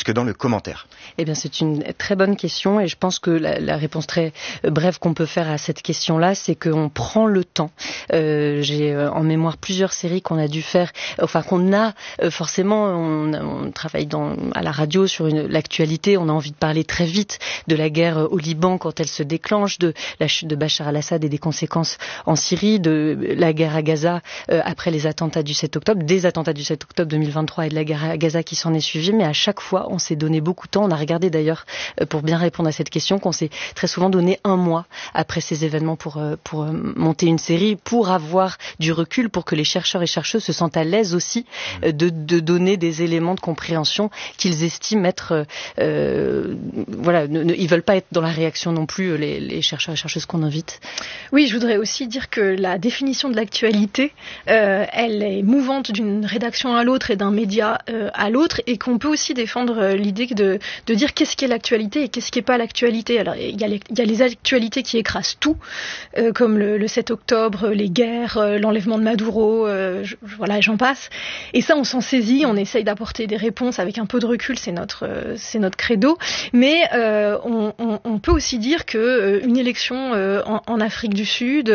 jusque dans le commentaire? Eh bien, c'est une très bonne question et je pense que la réponse très brève qu'on peut faire à cette question-là, c'est qu'on prend le temps. J'ai en mémoire plusieurs séries qu'on a dû faire, qu'on a forcément, on travaille à la radio sur l'actualité, on a envie de parler très vite de la guerre au Liban quand elle se déclenche, de la chute de Bachar al-Assad et des conséquences en Syrie, de la guerre à Gaza après les attentats du 7 octobre, des attentats du 7 octobre 2023 et de la guerre à Gaza qui s'en est suivie, mais à chaque fois, on s'est donné beaucoup de temps. On a regardé d'ailleurs, pour bien répondre à cette question, qu'on s'est très souvent donné un mois après ces événements pour monter une série, pour avoir du recul, pour que les chercheurs et chercheuses se sentent à l'aise aussi de donner des éléments de compréhension qu'ils estiment être... ils veulent pas être dans la réaction non plus, les chercheurs et chercheuses qu'on invite. Oui, je voudrais aussi dire que la définition de l'actualité, elle est mouvante d'une rédaction à l'autre et d'un média à l'autre, et qu'on peut aussi défendre l'idée de dire qu'est-ce qui est l'actualité et qu'est-ce qui est pas l'actualité. Alors il y a les actualités qui écrasent tout, comme le 7 octobre, les guerres, l'enlèvement de Maduro, j'en passe. Et ça, on s'en saisit, on essaye d'apporter des réponses avec un peu de recul, c'est notre credo. Mais on peut aussi dire que une élection en Afrique du Sud,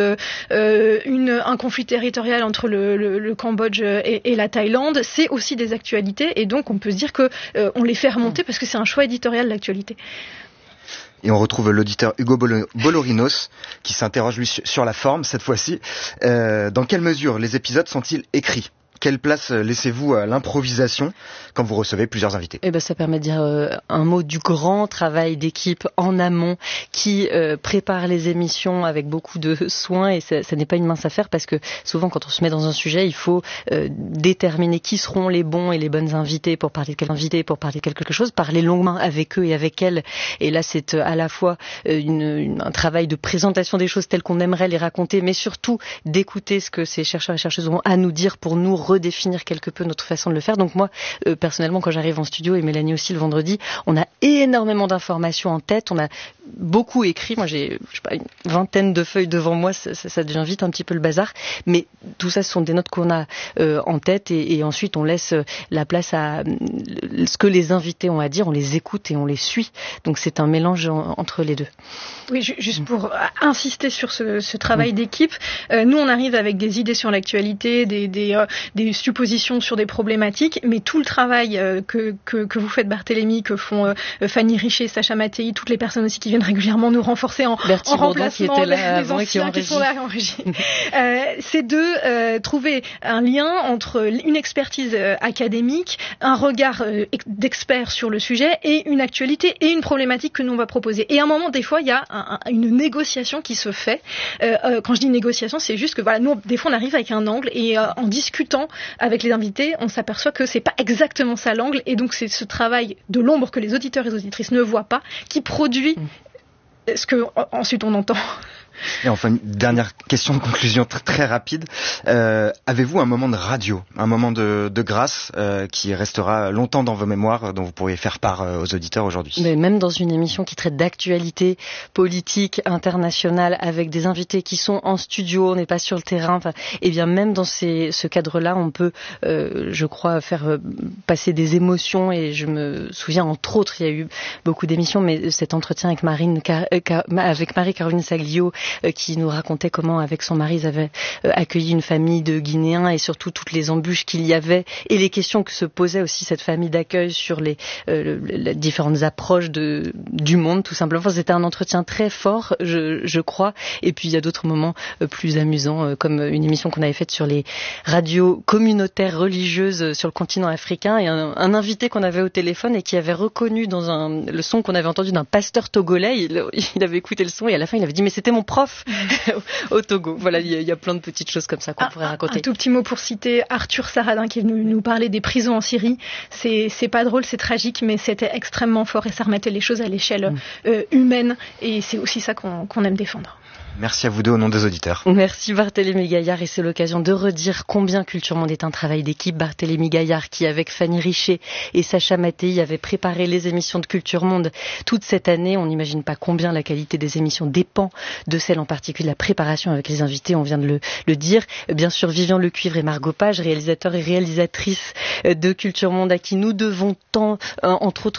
un conflit territorial entre le Cambodge et la Thaïlande, c'est aussi des actualités, et donc on peut se dire que on les fait remonter parce que c'est un choix éditorial de l'actualité. Et on retrouve l'auditeur Hugo Bolorinos qui s'interroge lui sur la forme cette fois-ci. Dans quelle mesure les épisodes sont-ils écrits ? Quelle place laissez-vous à l'improvisation quand vous recevez plusieurs invités ? Eh ben, ça permet de dire un mot du grand travail d'équipe en amont qui prépare les émissions avec beaucoup de soin, et ça n'est pas une mince affaire parce que souvent quand on se met dans un sujet, il faut déterminer qui seront les bons et les bonnes invités pour parler de quelque chose, parler longuement avec eux et avec elles. Et là, c'est à la fois un travail de présentation des choses telles qu'on aimerait les raconter, mais surtout d'écouter ce que ces chercheurs et chercheuses ont à nous dire pour nous redéfinir quelque peu notre façon de le faire. Donc moi, personnellement, quand j'arrive en studio, et Mélanie aussi le vendredi, on a énormément d'informations en tête, on a beaucoup écrit. Moi, j'ai une vingtaine de feuilles devant moi, ça devient vite un petit peu le bazar. Mais tout ça, ce sont des notes qu'on a en tête, et ensuite on laisse la place à ce que les invités ont à dire, on les écoute et on les suit. Donc c'est un mélange entre les deux. Oui, juste pour insister sur ce travail d'équipe, nous on arrive avec des idées sur l'actualité, des suppositions sur des problématiques, mais tout le travail que vous faites, Barthélémy, que font Fanny Richer, Sacha Mattei, toutes les personnes aussi qui viennent régulièrement nous renforcer en remplacement, qui était là les anciens qui sont là en régie, c'est de trouver un lien entre une expertise académique, un regard d'expert sur le sujet, et une actualité et une problématique que nous on va proposer. Et à un moment, des fois, il y a une négociation qui se fait. Quand je dis négociation, c'est juste que nous, des fois, on arrive avec un angle, et en discutant avec les invités, on s'aperçoit que c'est pas exactement ça l'angle, et donc c'est ce travail de l'ombre que les auditeurs et les auditrices ne voient pas qui produit ce que ensuite on entend. Et enfin, une dernière question de conclusion très rapide. Avez-vous un moment de radio, un moment de grâce qui restera longtemps dans vos mémoires, dont vous pourriez faire part aux auditeurs aujourd'hui ? Mais même dans une émission qui traite d'actualité politique, internationale, avec des invités qui sont en studio, on n'est pas sur le terrain, et bien même dans ce cadre-là, on peut, je crois, faire passer des émotions. Et je me souviens, entre autres, il y a eu beaucoup d'émissions, mais cet entretien avec Marie-Caroline Saglio, qui nous racontait comment, avec son mari, ils avaient accueilli une famille de Guinéens, et surtout toutes les embûches qu'il y avait et les questions que se posait aussi cette famille d'accueil sur les différentes approches du monde, tout simplement. Enfin, c'était un entretien très fort, je crois. Et puis il y a d'autres moments plus amusants, comme une émission qu'on avait faite sur les radios communautaires religieuses sur le continent africain, et un invité qu'on avait au téléphone et qui avait reconnu dans le son qu'on avait entendu d'un pasteur togolais. Il avait écouté le son, et à la fin il avait dit mais c'était mon prof au Togo. Voilà, il y a plein de petites choses comme ça qu'on pourrait raconter. Un tout petit mot pour citer Arthur Saradin qui nous parlait des prisons en Syrie. C'est pas drôle, c'est tragique, mais c'était extrêmement fort, et ça remettait les choses à l'échelle humaine, et c'est aussi ça qu'on aime défendre. Merci à vous deux au nom des auditeurs. Merci Barthélémy Gaillard, et c'est l'occasion de redire combien Culture Monde est un travail d'équipe. Barthélémy Gaillard qui, avec Fanny Richer et Sacha Mattei, avait préparé les émissions de Culture Monde toute cette année. On n'imagine pas combien la qualité des émissions dépend de celle en particulier de la préparation avec les invités, on vient de le dire. Bien sûr, Vivian Lecuivre et Margot Page, réalisateurs et réalisatrices de Culture Monde, à qui nous devons tant, entre autres,